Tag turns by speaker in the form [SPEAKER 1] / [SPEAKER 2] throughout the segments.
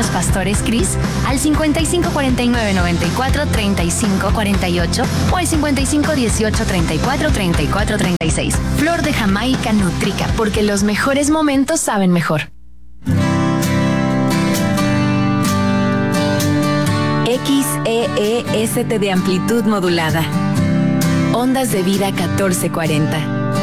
[SPEAKER 1] los pastores Cris al 55 49 94 35 48 o al 55 18 34 34 36. Flor de Jamaica Nutrica, porque los mejores momentos saben mejor. XEEST de amplitud modulada. Ondas de vida 1440.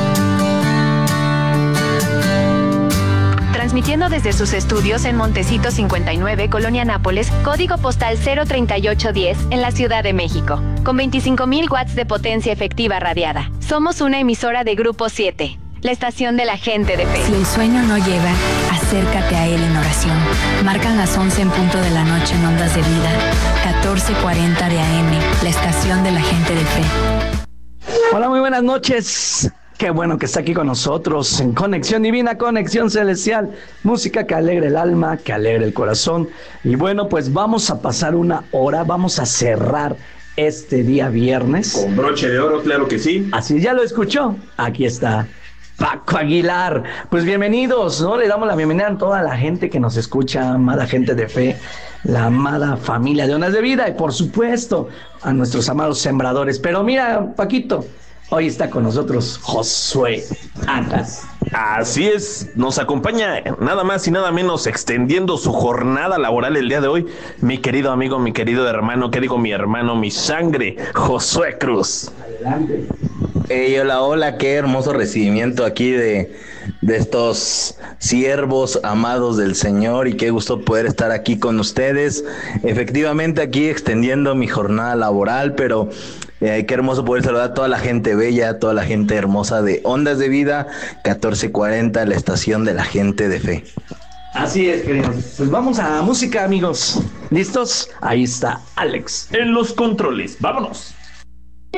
[SPEAKER 1] Transmitiendo desde sus estudios en Montecito 59, Colonia Nápoles, código postal 03810, en la Ciudad de México, con 25,000 watts de potencia efectiva radiada. Somos una emisora de Grupo 7, la estación de la gente de fe. Si el sueño no llega, acércate a él en oración. Marcan las 11 en punto de la noche en Ondas de Vida, 1440 de AM, la estación de la gente de fe.
[SPEAKER 2] Hola, muy buenas noches. Qué bueno que está aquí con nosotros en Conexión Divina, Conexión Celestial. Música que alegre el alma, que alegre el corazón. Y bueno, pues vamos a pasar una hora, vamos a cerrar este día viernes.
[SPEAKER 3] Con broche de oro, claro que sí.
[SPEAKER 2] Así, ya lo escuchó. Aquí está Paco Aguilar. Pues bienvenidos, ¿no? Le damos la bienvenida a toda la gente que nos escucha, amada gente de fe, la amada familia de Ondas de Vida y por supuesto a nuestros amados sembradores. Pero mira, Paquito, hoy está con nosotros Josué Ancas.
[SPEAKER 3] Así es, nos acompaña nada más y nada menos extendiendo su jornada laboral el día de hoy, mi querido amigo, mi querido hermano, ¿qué digo mi hermano, mi sangre, Josué Cruz?
[SPEAKER 2] Adelante.
[SPEAKER 4] Hey, hola, hola, qué hermoso recibimiento aquí de estos siervos amados del Señor y qué gusto poder estar aquí con ustedes. Efectivamente aquí extendiendo mi jornada laboral, pero qué hermoso poder saludar a toda la gente bella, toda la gente hermosa de Ondas de Vida 1440, la estación de la gente de fe.
[SPEAKER 2] Así es, queridos. Pues vamos a música, amigos. ¿Listos? Ahí está Alex
[SPEAKER 3] En los controles, vámonos.